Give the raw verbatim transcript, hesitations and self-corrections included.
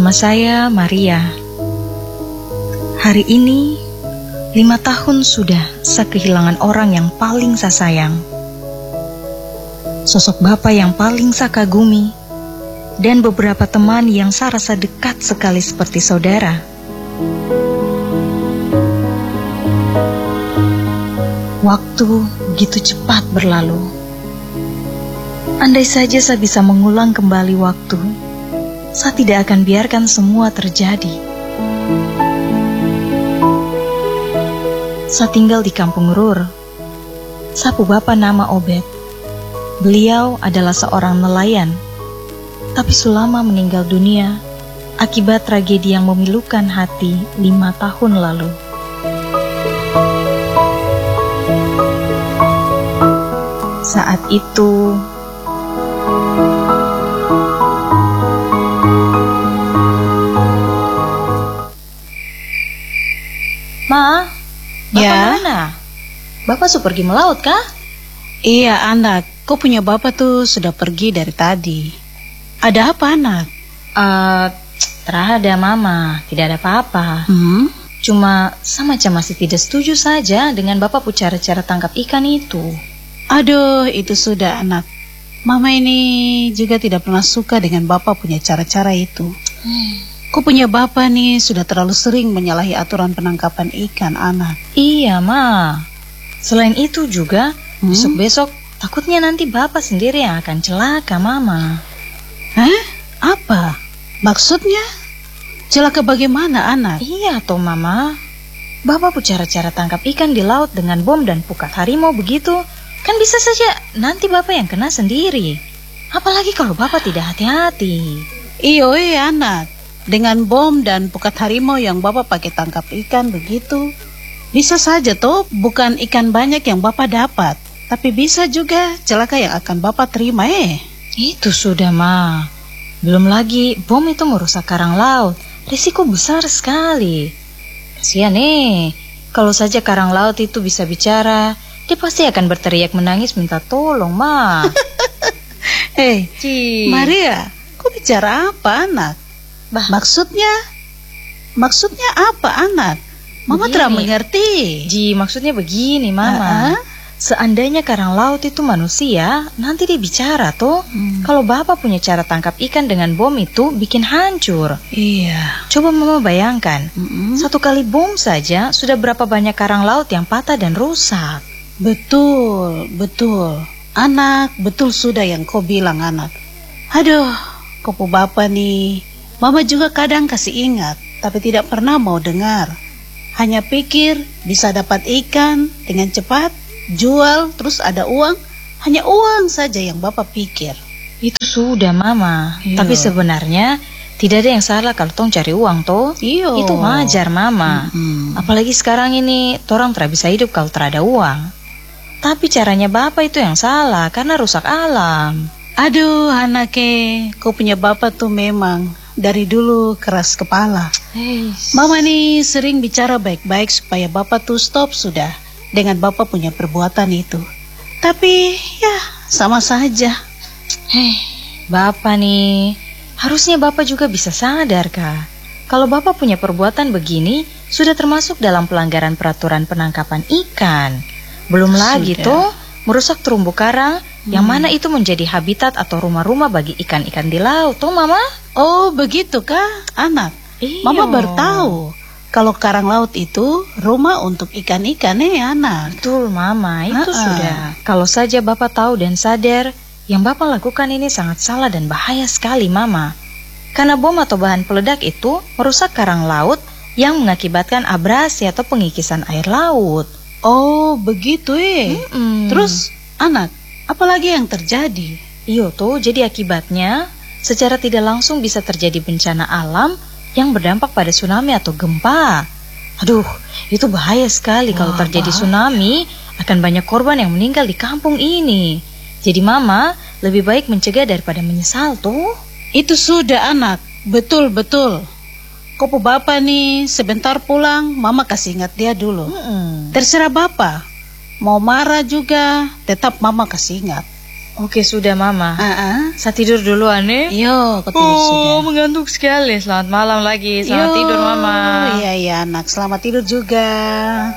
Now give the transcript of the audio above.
Nama saya Maria. Hari ini, lima tahun sudah saya kehilangan orang yang paling saya sayang. Sosok Bapak yang paling saya kagumi, dan beberapa teman yang saya rasa dekat sekali seperti saudara. Waktu begitu cepat berlalu. Andai saja saya bisa mengulang kembali waktu, saya tidak akan biarkan semua terjadi. Saya tinggal di Kampung Rur. Sapu Bapak nama Obed. Beliau adalah seorang nelayan, tapi sulama meninggal dunia akibat tragedi yang memilukan hati lima tahun lalu. Saat itu, Ma, Bapak Ya. mana? Bapak sudah pergi melaut kah? Iya anak, kau punya bapak tuh sudah pergi dari tadi. Ada apa anak? Eh, terada Mama, tidak ada apa-apa. Hmm? Cuma sama macam masih tidak setuju saja dengan Bapak punya cara-cara tangkap ikan itu. Aduh, itu sudah anak. Mama ini juga tidak pernah suka dengan bapak punya cara-cara itu. Kau punya bapak nih sudah terlalu sering menyalahi aturan penangkapan ikan anak. Iya, Ma. Selain itu juga, Hmm? besok-besok takutnya nanti Bapak sendiri yang akan celaka, Mama. Hah? Apa? Maksudnya? Celaka bagaimana anak? Iya toh, Mama. Bapak punya cara-cara tangkap ikan di laut dengan bom dan pukat harimau begitu, kan bisa saja nanti Bapak yang kena sendiri. Apalagi kalau Bapak tidak hati-hati. Iyo iya anak. Dengan bom dan pukat harimau yang bapak pakai tangkap ikan begitu, bisa saja toh bukan ikan banyak yang bapak dapat, tapi bisa juga celaka yang akan bapak terima eh. Itu sudah, Ma. Belum lagi bom itu merusak karang laut. Risiko besar sekali. Kasihan nih. Kalau saja karang laut itu bisa bicara, dia pasti akan berteriak menangis minta tolong, Ma. Eh, Ci. Maria, kau bicara apa anak? Bah, Maksudnya? Maksudnya apa anak? Mama Begini. tidak mengerti. Ji, maksudnya begini, Mama. Ah, Seandainya karang laut itu manusia, nanti dia bicara tuh. Hmm. Kalau Bapak punya cara tangkap ikan dengan bom itu bikin hancur. Iya. Coba Mama bayangkan, Mm-mm. satu kali bom saja sudah berapa banyak karang laut yang patah dan rusak. Betul, betul. Anak, betul sudah yang kau bilang anak. Aduh, kau bapak nih. Mama juga kadang kasih ingat, tapi tidak pernah mau dengar. Hanya pikir bisa dapat ikan dengan cepat, jual, terus ada uang. Hanya uang saja yang bapak pikir. Itu sudah, Mama. Iya. Tapi sebenarnya tidak ada yang salah kalau tong cari uang toh. Iyo. Itu wajar, Mama. Mm-mm. Apalagi sekarang ini orang tidak bisa hidup kalau tidak ada uang. Tapi caranya Bapak itu yang salah karena rusak alam. Aduh, anaknya, kau punya bapak tuh memang dari dulu keras kepala. Hei, Mama nih sering bicara baik-baik supaya bapak tuh stop sudah dengan bapak punya perbuatan itu. Tapi ya sama saja. hei, Bapak nih, harusnya Bapak juga bisa sadar, Kak. Kalau Bapak punya perbuatan begini, sudah termasuk dalam pelanggaran peraturan penangkapan ikan. Belum lagi Sudah. tuh, merusak terumbu karang, yang mana itu menjadi habitat atau rumah-rumah bagi ikan-ikan di laut, tuh Mama? Oh begitu kah anak? Iya. Mama baru tahu kalau karang laut itu rumah untuk ikan-ikan nih anak. Betul, Mama, itu Ha-ha. sudah. Kalau saja Bapak tahu dan sadar, yang Bapak lakukan ini sangat salah dan bahaya sekali, Mama. Karena bom atau bahan peledak itu merusak karang laut yang mengakibatkan abrasi atau pengikisan air laut. Oh begitu eh. Mm-mm. Terus anak, apalagi yang terjadi? Iyo tuh, jadi akibatnya secara tidak langsung bisa terjadi bencana alam yang berdampak pada tsunami atau gempa. Aduh, itu bahaya sekali. Kalau Wah, terjadi bahaya. tsunami, akan banyak korban yang meninggal di kampung ini. Jadi Mama, lebih baik mencegah daripada menyesal tuh. Itu sudah anak, betul-betul. Kopo bapak nih sebentar pulang, mama kasih ingat dia dulu. Mm-mm. Terserah bapak, mau marah juga, tetap mama kasih ingat. Oke, sudah Mama. Ah, ah. Saya tidur duluan nih. Yo, kau tidur Oh, sudah. mengantuk sekali. Selamat malam lagi. Selamat Yo, tidur Mama. Iya, iya anak. Selamat tidur juga.